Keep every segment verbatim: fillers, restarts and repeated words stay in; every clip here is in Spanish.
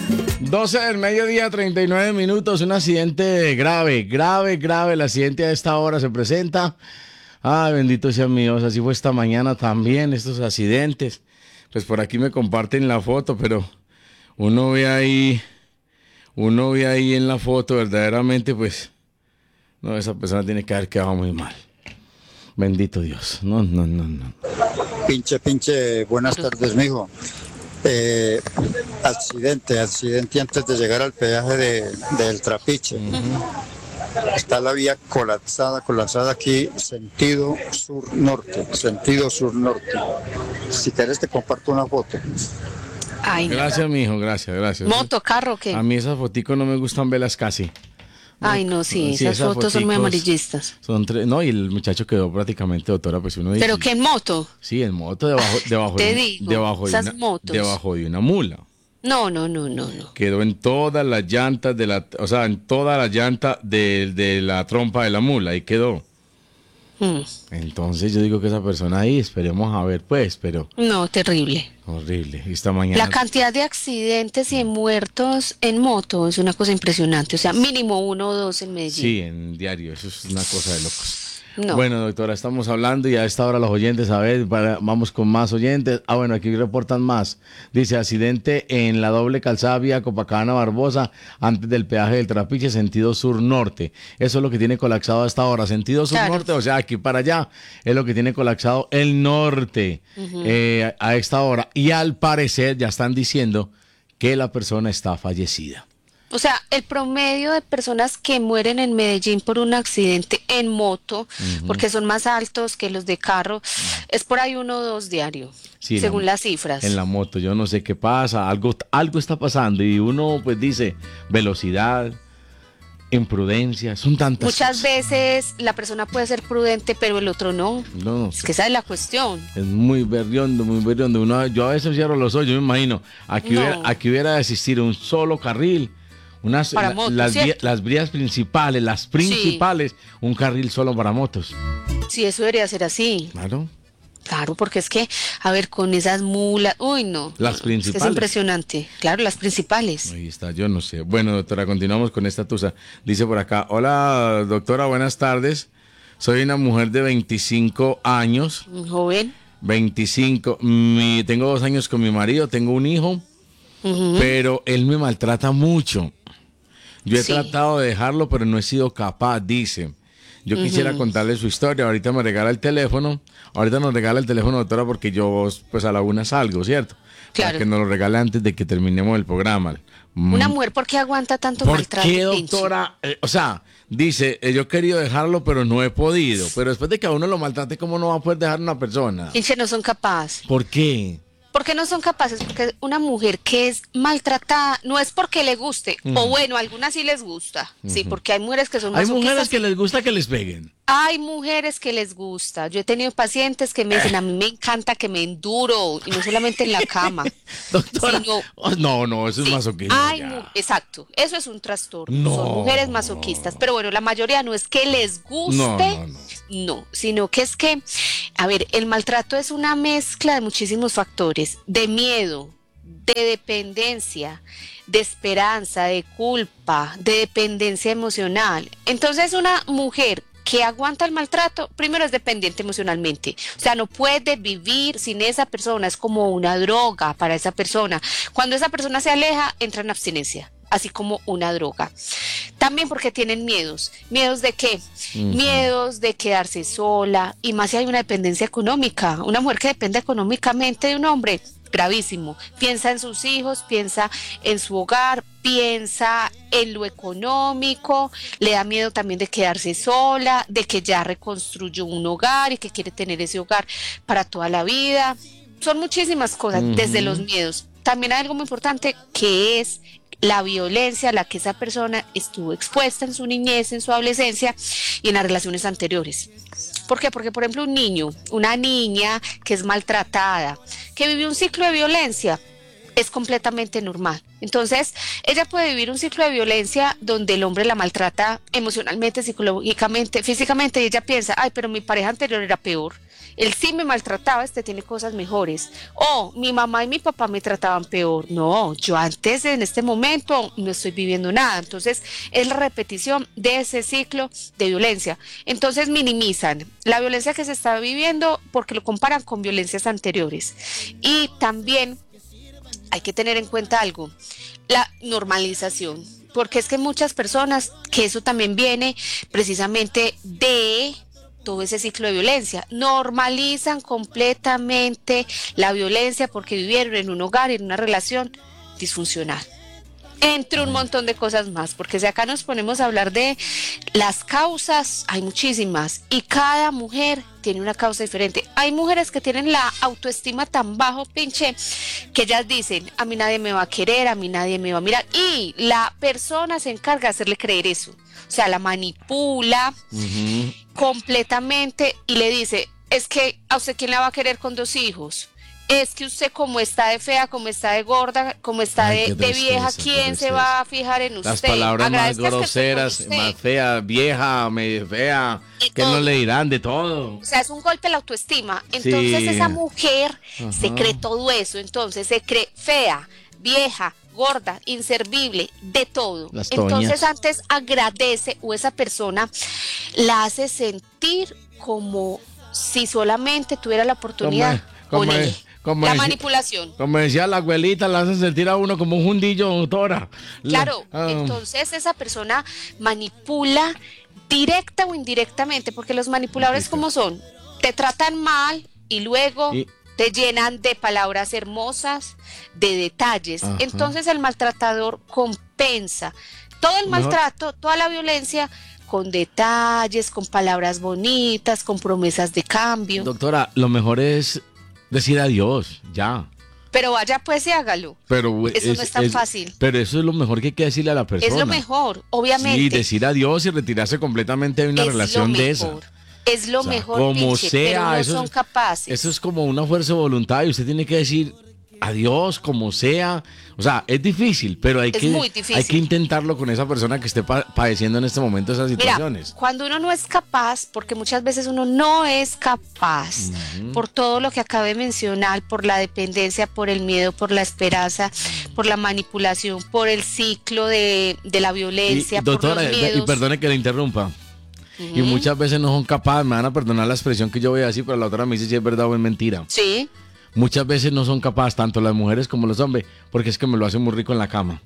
doce del mediodía, treinta y nueve minutos. Un accidente grave, grave, grave. El accidente a esta hora se presenta. Ay, bendito sea mi Dios. Así fue esta mañana también, estos accidentes. Pues por aquí me comparten la foto, pero uno ve ahí, uno ve ahí en la foto, verdaderamente, pues, no, esa persona tiene que haber quedado muy mal. Bendito Dios. No, no, no, no. Pinche, pinche, buenas tardes, mijo. Eh, accidente, accidente antes de llegar al peaje de, del Trapiche. Uh-huh. Está la vía colapsada, colapsada aquí, sentido sur-norte, sentido sur-norte. Si quieres te comparto una foto. Ay, gracias, mijo, gracias, gracias. ¿Moto, carro, qué? A mí esas foticos no me gustan verlas casi. Ay, no, sí, sí esas, esas fotos son muy amarillistas. Son tres, no, y el muchacho quedó prácticamente, doctora, pues uno dice. ¿Pero qué en moto? Sí, en moto, debajo, debajo, Te de, digo, debajo, de esas una, motos. debajo de una mula. No, no, no, no, no. Quedó en todas las llantas de la, o sea, en toda la llanta de, de la trompa de la mula, ahí quedó. Hmm. Entonces yo digo que esa persona ahí, esperemos a ver, pues, pero... No, terrible. Horrible. Esta mañana... La cantidad de accidentes y muertos en moto es una cosa impresionante. O sea, mínimo uno o dos en Medellín. Sí, en diario. Eso es una cosa de locos. No. Bueno, doctora, estamos hablando y a esta hora los oyentes, a ver, para, vamos con más oyentes. Ah, bueno, aquí reportan más. Dice, accidente en la doble calzada vía Copacabana Barbosa, antes del peaje del Trapiche, sentido sur-norte. Eso es lo que tiene colapsado a esta hora. Sentido sur-norte, claro. O sea, aquí para allá, es lo que tiene colapsado el norte uh-huh. eh, a esta hora. Y al parecer ya están diciendo que la persona está fallecida. O sea, el promedio de personas que mueren en Medellín por un accidente en moto, uh-huh. porque son más altos que los de carro, uh-huh. es por ahí uno o dos diarios, sí, según la, las cifras. En la moto, yo no sé qué pasa, algo, algo está pasando y uno pues dice velocidad, imprudencia, son tantas Muchas cosas. veces la persona puede ser prudente, pero el otro no. No, es que esa es la cuestión. Es muy berriondo, muy berriondo. Uno, yo a veces cierro los ojos, yo me imagino, aquí, no. hubiera, aquí hubiera de existir un solo carril. Unas, para la, motos, las, vías, las vías principales, las principales, sí. Un carril solo para motos. Sí, eso debería ser así. Claro. Claro, porque es que, a ver, con esas mulas, uy, no. Las principales. Es, que es impresionante. Claro, las principales. Ahí está, yo no sé. Bueno, doctora, continuamos con esta tusa. Dice por acá, hola, doctora, buenas tardes. Soy una mujer de veinticinco años. Joven. veinticinco. Mi, tengo dos años con mi marido, tengo un hijo, uh-huh. pero él me maltrata mucho. Yo he sí. tratado de dejarlo, pero no he sido capaz, dice. Yo uh-huh. quisiera contarle su historia. Ahorita me regala el teléfono. Ahorita nos regala el teléfono, doctora, porque yo pues a la una salgo, ¿cierto? Claro. Para que nos lo regale antes de que terminemos el programa. Una mujer, ¿por qué aguanta tanto ¿Por maltrato? ¿Por qué, doctora? Eh, o sea, dice, eh, yo he querido dejarlo, pero no he podido. Pero después de que a uno lo maltrate, ¿cómo no va a poder dejar a una persona? Pinche, no son capaces. ¿Por qué? ¿Por qué no son capaces? Porque una mujer que es maltratada no es porque le guste, uh-huh. o bueno, a algunas sí les gusta, uh-huh. sí, porque hay mujeres que son Hay mujeres que les gusta que les peguen. Hay mujeres que les gusta. Yo he tenido pacientes que me dicen, a mí me encanta que me enduro, y no solamente en la cama. Doctora, sino, oh, no, no, eso sí, es masoquismo. Ay, exacto, eso es un trastorno. No, son mujeres masoquistas, pero bueno, la mayoría no es que les guste, no, no, no. no, sino que es que, a ver, el maltrato es una mezcla de muchísimos factores, de miedo, de dependencia, de esperanza, de culpa, de dependencia emocional. Entonces, una mujer que aguanta el maltrato, primero es dependiente emocionalmente, o sea, no puede vivir sin esa persona, es como una droga para esa persona. Cuando esa persona se aleja, entra en abstinencia, así como una droga. También porque tienen miedos. ¿Miedos de qué? Uh-huh. Miedos de quedarse sola, y más si hay una dependencia económica. Una mujer que depende económicamente de un hombre, gravísimo. Piensa en sus hijos, piensa en su hogar, piensa en lo económico, le da miedo también de quedarse sola, de que ya reconstruyó un hogar y que quiere tener ese hogar para toda la vida. Son muchísimas cosas, uh-huh. desde los miedos. También hay algo muy importante que es la violencia a la que esa persona estuvo expuesta en su niñez, en su adolescencia y en las relaciones anteriores. ¿Por qué? Porque, por ejemplo, un niño, una niña que es maltratada, que vivió un ciclo de violencia, es completamente normal. Entonces, ella puede vivir un ciclo de violencia donde el hombre la maltrata emocionalmente, psicológicamente, físicamente, y ella piensa, ay, pero mi pareja anterior era peor. Él sí me maltrataba, este tiene cosas mejores. O mi mamá y mi papá me trataban peor. No, yo antes, en este momento, no estoy viviendo nada. Entonces, es la repetición de ese ciclo de violencia. Entonces, minimizan la violencia que se está viviendo porque lo comparan con violencias anteriores. Y también hay que tener en cuenta algo, la normalización. Porque es que muchas personas, que eso también viene precisamente de todo ese ciclo de violencia, normalizan completamente la violencia porque vivieron en un hogar, en una relación disfuncional, entre un montón de cosas más, porque si acá nos ponemos a hablar de las causas, hay muchísimas, y cada mujer tiene una causa diferente. Hay mujeres que tienen la autoestima tan bajo, pinche, que ellas dicen, a mí nadie me va a querer, a mí nadie me va a mirar, y la persona se encarga de hacerle creer eso. O sea, la manipula uh-huh. completamente y le dice, es que a usted quién la va a querer con dos hijos, es que usted como está de fea, como está de gorda, como está Ay, de, de vieja, ¿quién se va a fijar en usted? Las palabras más groseras, más fea, vieja, medio fea, ¿qué no le dirán de todo? O sea, es un golpe a la autoestima. Entonces sí. esa mujer uh-huh. se cree todo eso, entonces se cree fea, vieja, gorda, inservible, de todo. Entonces antes agradece o esa persona la hace sentir como si solamente tuviera la oportunidad como, con como él. Es, como la decía, manipulación. Como decía la abuelita, la hacen sentir a uno como un jundillo, doctora. Claro, la, um, entonces esa persona manipula directa o indirectamente, porque los manipuladores como son, te tratan mal y luego... Y, te llenan de palabras hermosas, de detalles. Ajá. Entonces el maltratador compensa todo el maltrato, no. toda la violencia con detalles, con palabras bonitas, con promesas de cambio. Doctora, lo mejor es decir adiós, ya. Pero vaya pues y hágalo. Pero eso es, no es tan es, fácil. Pero eso es lo mejor que hay que decirle a la persona. Es lo mejor, obviamente. Sí, decir adiós y retirarse completamente de una es relación lo de mejor. esa. Es lo o sea, mejor, como pinche, sea, pero no eso son es, capaces. Eso es como una fuerza de voluntad y usted tiene que decir adiós, como sea. O sea, es difícil, pero hay, es que, muy difícil. hay que intentarlo con esa persona que esté pa padeciendo en este momento esas situaciones. Mira, cuando uno no es capaz, porque muchas veces uno no es capaz, uh-huh. por todo lo que acabé de mencionar, por la dependencia, por el miedo, por la esperanza, por la manipulación, por el ciclo de, de la violencia, y, doctora, por los miedos. Y perdone que le interrumpa. Uh-huh. Y muchas veces no son capaces, me van a perdonar la expresión que yo voy a decir, pero la otra me dice si es verdad o es mentira. Sí. Muchas veces no son capaces, tanto las mujeres como los hombres, porque es que me lo hacen muy rico en la cama.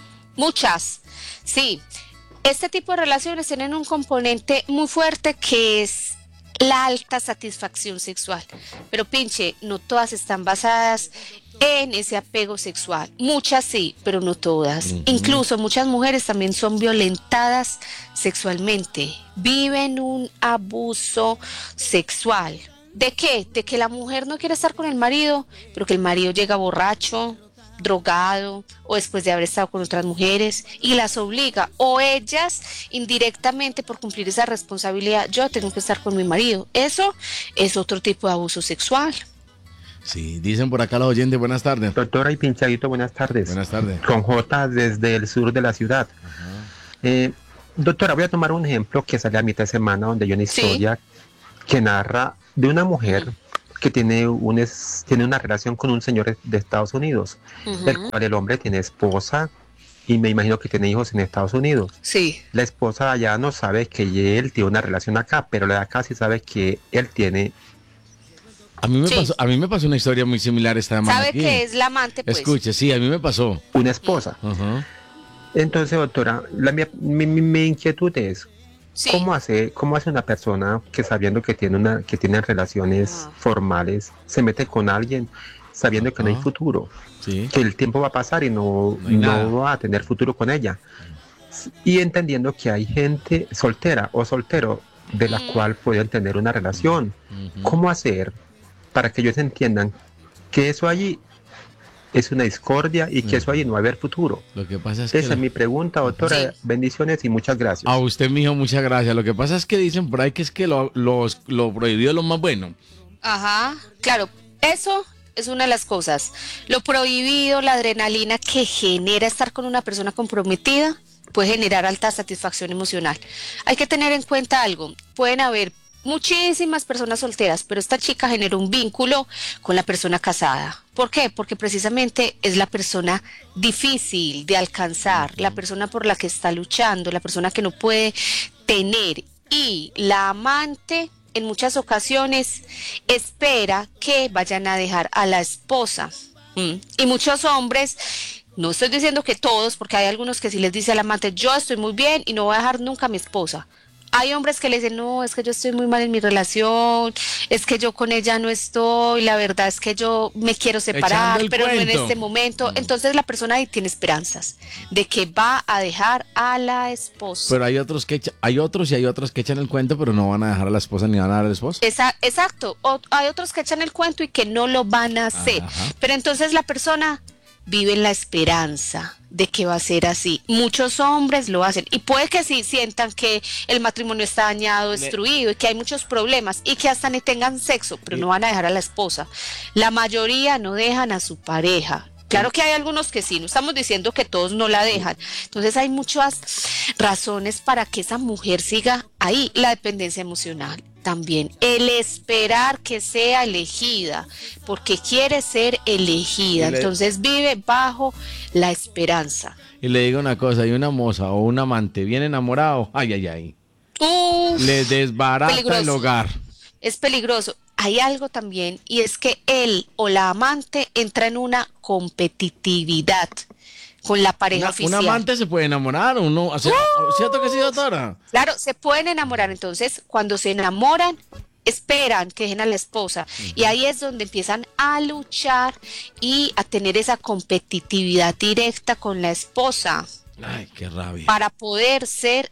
Muchas, sí. Este tipo de relaciones tienen un componente muy fuerte que es la alta satisfacción sexual. Pero pinche, no todas están basadas en ese apego sexual. Muchas sí, pero no todas. Uh-huh. Incluso muchas mujeres también son violentadas sexualmente. Viven un abuso sexual. ¿De qué? De que la mujer no quiere estar con el marido, pero que el marido llega borracho, drogado, o después de haber estado con otras mujeres, y las obliga, o ellas indirectamente por cumplir esa responsabilidad, yo tengo que estar con mi marido. Eso es otro tipo de abuso sexual. Sí, dicen por acá los oyentes, buenas tardes. Doctora y Pinchadito, buenas tardes. Buenas tardes. Con J desde el sur de la ciudad. Eh, doctora, voy a tomar un ejemplo que sale a mitad de semana, donde hay una historia ¿Sí? que narra de una mujer que tiene, un es, tiene una relación con un señor de Estados Unidos, uh-huh. el cual el hombre tiene esposa y me imagino que tiene hijos en Estados Unidos. Sí. La esposa allá no sabe que él tiene una relación acá, pero la de acá sí sabe que él tiene... A mí me, sí. pasó, a mí me pasó una historia muy similar esta semana. ¿Sabe aquí. que es la amante? Pues? Escuche, sí, a mí me pasó. Una esposa. Uh-huh. Entonces, doctora, la, mi, mi, mi inquietud es, sí. ¿cómo hace, cómo hace una persona que sabiendo que tiene una, que tiene relaciones uh-huh. formales, se mete con alguien sabiendo uh-huh. que no hay futuro? Sí. Que el tiempo va a pasar y no, no, no va a tener futuro con ella. Y entendiendo que hay gente soltera o soltero de la uh-huh. cual pueden tener una relación. Uh-huh. ¿Cómo hacer para que ellos entiendan que eso allí es una discordia y que uh-huh. eso allí no va a haber futuro? Lo que pasa es Esa que es la... mi pregunta, doctora. Sí. Bendiciones y muchas gracias. A usted, mijo, muchas gracias. Lo que pasa es que dicen por ahí que es que lo, lo, lo prohibido es lo más bueno. Ajá, claro. Eso es una de las cosas. Lo prohibido, la adrenalina que genera estar con una persona comprometida, puede generar alta satisfacción emocional. Hay que tener en cuenta algo, pueden haber muchísimas personas solteras, pero esta chica generó un vínculo con la persona casada. ¿Por qué? Porque precisamente es la persona difícil de alcanzar, la persona por la que está luchando, la persona que no puede tener, y la amante en muchas ocasiones espera que vayan a dejar a la esposa. ¿Mm? Y muchos hombres, no estoy diciendo que todos, porque hay algunos que sí les dice al amante, yo estoy muy bien y no voy a dejar nunca a mi esposa. Hay hombres que le dicen, no, es que yo estoy muy mal en mi relación, es que yo con ella no estoy, la verdad es que yo me quiero separar, pero cuento. No en este momento. Mm. Entonces la persona ahí tiene esperanzas de que va a dejar a la esposa. Pero hay otros que echa, hay otros y hay otros que echan el cuento, pero no van a dejar a la esposa ni van a dar al esposo. Esa, exacto, o, hay otros que echan el cuento y que no lo van a hacer. Ajá. Pero entonces la persona vive en la esperanza de que va a ser así. Muchos hombres lo hacen y puede que sí sientan que el matrimonio está dañado, destruido y que hay muchos problemas y que hasta ni tengan sexo, pero no van a dejar a la esposa. La mayoría no dejan a su pareja. Claro que hay algunos que sí, no estamos diciendo que todos no la dejan. Entonces hay muchas razones para que esa mujer siga ahí. La dependencia emocional también, el esperar que sea elegida, porque quiere ser elegida, le, entonces vive bajo la esperanza. Y le digo una cosa, hay una moza o un amante bien enamorado, ay, ay, ay, Uf, le desbarata peligroso. El hogar. Es peligroso. Hay algo también, y es que él o la amante entra en una competitividad con la pareja una, oficial. Un amante se puede enamorar, uno, o sea, ¡Uh! ¿Cierto que sí, doctora? Claro, se pueden enamorar, entonces cuando se enamoran, esperan que dejen a la esposa, uh-huh. y ahí es donde empiezan a luchar y a tener esa competitividad directa con la esposa. Ay, qué rabia. Para poder ser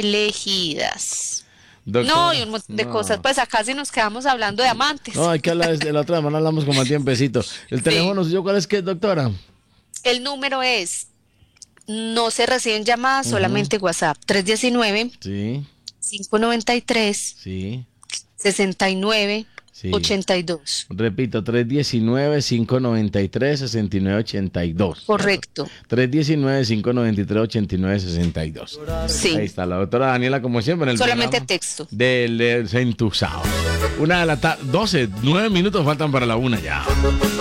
elegidas. Doctor, no, y un montón de no. cosas, pues acá sí nos quedamos hablando de amantes. No, hay que hablar, de la otra semana hablamos con más tiempecito. El teléfono, sí. ¿Cuál es que es, doctora? El número es, no se reciben llamadas, uh-huh. solamente WhatsApp, tres uno nueve, sí. cinco nueve tres, sí. sesenta y nueve, sí. ochenta y dos. Repito, tres uno nueve, cinco nueve tres, sesenta y nueve ochenta y dos. Correcto. tres uno nueve, cinco nueve tres, ochenta y nueve sesenta y dos. Sí. Ahí está la doctora Daniela, como siempre, en el solamente texto. Del Desentusado. Una de la tarde, doce, nueve minutos faltan para la una ya.